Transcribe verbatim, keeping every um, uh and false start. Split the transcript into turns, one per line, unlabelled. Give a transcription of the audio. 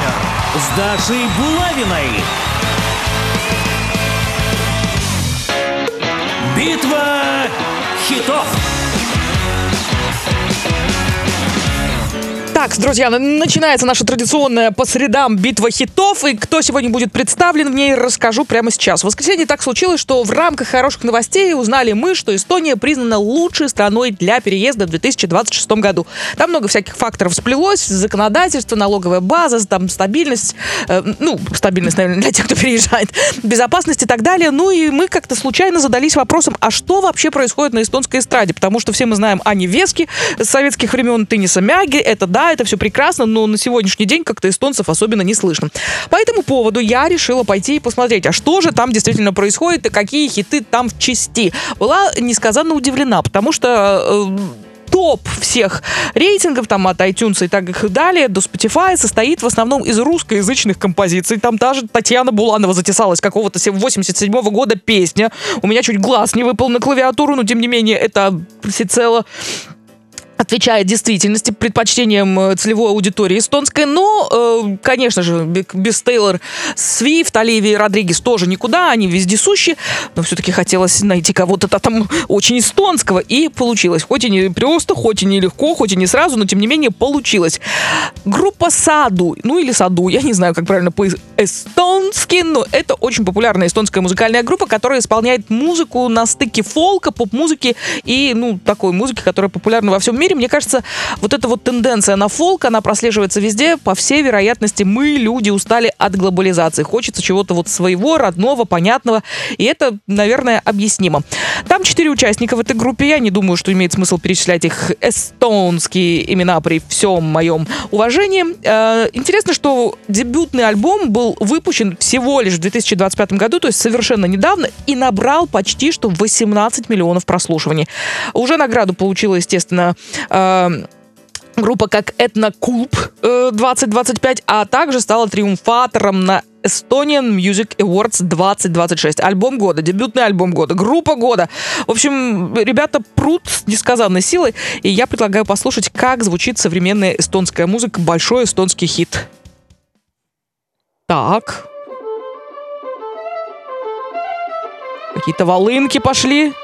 вечер с Дашей Булавиной. Битва хитов.
Так, друзья, начинается наша традиционная по средам битва хитов. И кто сегодня будет представлен в ней, расскажу прямо сейчас. В воскресенье так случилось, что в рамках хороших новостей узнали мы, что Эстония признана лучшей страной для переезда в две тысячи двадцать шестом году. Там много всяких факторов всплелось. Законодательство, налоговая база, там стабильность. Э, ну, стабильность, наверное, для тех, кто переезжает. Безопасность и так далее. Ну и мы как-то случайно задались вопросом, а что вообще происходит на эстонской эстраде? Потому что все мы знаем Ани Вески с советских времен, Тыниса Мяги. Это да, это все прекрасно, но на сегодняшний день как-то эстонцев особенно не слышно. По этому поводу я решила пойти и посмотреть, а что же там действительно происходит и какие хиты там в части. Была несказанно удивлена, потому что э, топ всех рейтингов, там от iTunes и так далее, до Spotify состоит в основном из русскоязычных композиций. Там даже Татьяна Буланова затесалась, какого-то восемьдесят седьмого года песня. У меня чуть глаз не выпал на клавиатуру, но тем не менее это всецело отвечает действительности, предпочтениям целевой аудитории эстонской, но, э, конечно же, без Тейлор Свифт, Оливии Родригес тоже никуда, они вездесущи, но все-таки хотелось найти кого-то там очень эстонского, и получилось. Хоть и не просто, хоть и не легко, хоть и не сразу, но, тем не менее, получилось. Группа Саду, ну или Саду, я не знаю, как правильно по-эстонски, но это очень популярная эстонская музыкальная группа, которая исполняет музыку на стыке фолка, поп-музыки и, ну, такой музыки, которая популярна во всем мире. Мне кажется, вот эта вот тенденция на фолк, она прослеживается везде. По всей вероятности, мы, люди, устали от глобализации. Хочется чего-то вот своего, родного, понятного. И это, наверное, объяснимо. Там четыре участника в этой группе. Я не думаю, что имеет смысл перечислять их эстонские имена при всем моем уважении. Э, интересно, что дебютный альбом был выпущен всего лишь в две тысячи двадцать пятом году, то есть совершенно недавно, и набрал почти что восемнадцать миллионов прослушиваний. Уже награду получила, естественно, группа как Этнокулп двадцать двадцать пять, а также стала триумфатором на Estonian Music Awards двадцать двадцать шесть. Альбом года, дебютный альбом года, группа года. В общем, ребята прут с несказанной силой, и я предлагаю послушать, как звучит современная эстонская музыка, большой эстонский хит. Так. Какие-то волынки пошли.